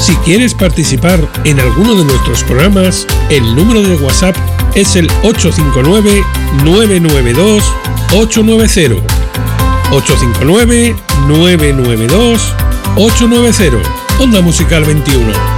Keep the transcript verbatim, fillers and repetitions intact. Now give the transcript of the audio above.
Si quieres participar en alguno de nuestros programas, el número de WhatsApp es el ocho cinco nueve, nueve nueve dos, ocho nueve cero. ocho cinco nueve, nueve nueve dos, ocho nueve cero. Onda Musical veintiuno.